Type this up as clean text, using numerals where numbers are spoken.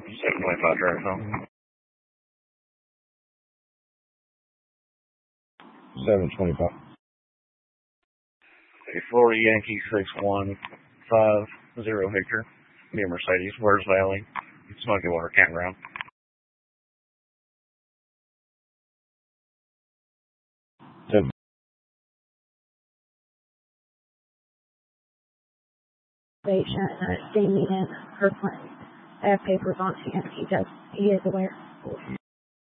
725 direct phone. 725. Florida Yankee 6150 Victor. Near Mercedes, Where's Valley, Smoky Water Campground. Statement, her claim. I have papers on hand. He is aware.